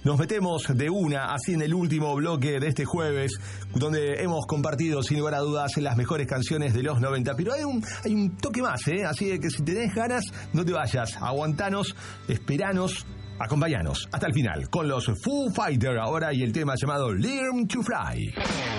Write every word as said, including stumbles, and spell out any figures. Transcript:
Nos metemos de una, así en el último bloque de este jueves, donde hemos compartido, sin lugar a dudas, las mejores canciones de los noventa. Pero hay un, hay un toque más, ¿eh? Así que si tenés ganas, no te vayas. Aguantanos, esperanos, acompañanos hasta el final con los Foo Fighters ahora y el tema llamado Learn to Fly.